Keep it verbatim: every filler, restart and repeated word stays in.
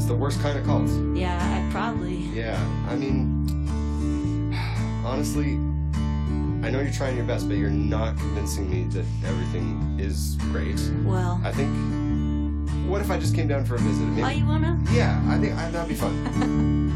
the worst kind of cult. Yeah, I probably. Yeah, I mean, honestly, I know you're trying your best, but you're not convincing me that everything is great. Well. I think, what if I just came down for a visit? Maybe, Oh, you wanna? yeah, I think I, that'd be fun.